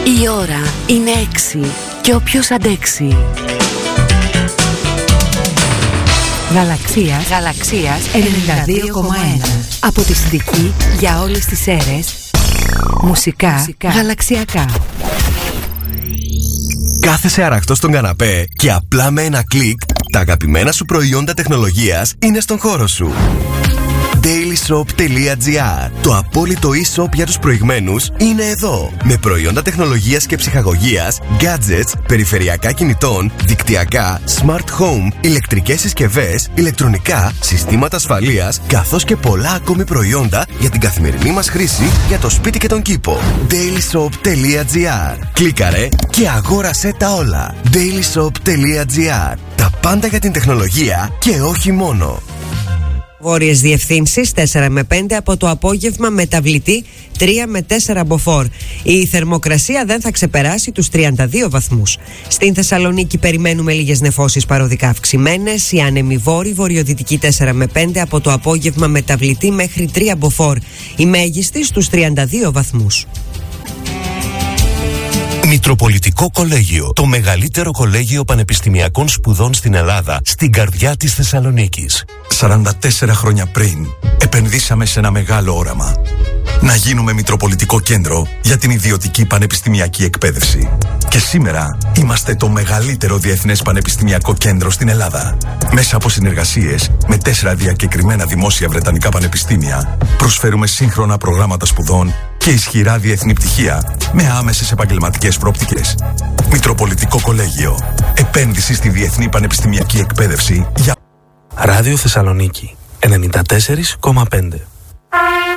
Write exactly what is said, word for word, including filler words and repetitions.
Η ώρα είναι έξι και όποιος αντέξει. Γαλαξίας, Γαλαξίας ενενήντα δύο κόμμα ένα. Από τη Συνδική για όλες τις αίρες. Μουσικά, Μουσικά γαλαξιακά. Κάθεσαι αραχτός στον καναπέ και απλά με ένα κλικ τα αγαπημένα σου προϊόντα τεχνολογίας είναι στον χώρο σου. Dailyshop τελεία gr. Το απόλυτο e-shop για τους προηγμένους είναι εδώ. Με προϊόντα τεχνολογίας και ψυχαγωγίας, gadgets, περιφερειακά κινητών, δικτυακά, smart home, ηλεκτρικές συσκευές, ηλεκτρονικά, συστήματα ασφαλείας, καθώς και πολλά ακόμη προϊόντα για την καθημερινή μας χρήση για το σπίτι και τον κήπο. Dailyshop τελεία gr. Κλίκαρε και αγόρασέ τα όλα. Dailyshop τελεία gr. Τα πάντα για την τεχνολογία και όχι μόνο. Βόρειες διευθύνσεις τέσσερα με πέντε, από το απόγευμα μεταβλητή τρία με τέσσερα μποφόρ. Η θερμοκρασία δεν θα ξεπεράσει τους τριάντα δύο βαθμούς. Στην Θεσσαλονίκη περιμένουμε λίγες νεφώσεις παροδικά αυξημένες. Η άνεμη βόρη βορειοδυτική τέσσερα με πέντε, από το απόγευμα μεταβλητή μέχρι τρία μποφόρ. Η μέγιστη στους τριάντα δύο βαθμούς. Μητροπολιτικό Κολέγιο, το μεγαλύτερο κολέγιο πανεπιστημιακών σπουδών στην Ελλάδα, στην καρδιά της Θεσσαλονίκης. σαράντα τέσσερα χρόνια πριν, επενδύσαμε σε ένα μεγάλο όραμα. Να γίνουμε Μητροπολιτικό Κέντρο για την ιδιωτική πανεπιστημιακή εκπαίδευση. Και σήμερα είμαστε το μεγαλύτερο διεθνές πανεπιστημιακό κέντρο στην Ελλάδα. Μέσα από συνεργασίες με τέσσερα διακεκριμένα δημόσια βρετανικά πανεπιστήμια, προσφέρουμε σύγχρονα προγράμματα σπουδών και ισχυρά διεθνή πτυχία με άμεσες επαγγελματικές προοπτικές. Μητροπολιτικό Κολέγιο. Επένδυση στη διεθνή πανεπιστημιακή εκπαίδευση για... Ράδιο Θεσσαλονίκη ενενήντα τέσσερα κόμμα πέντε.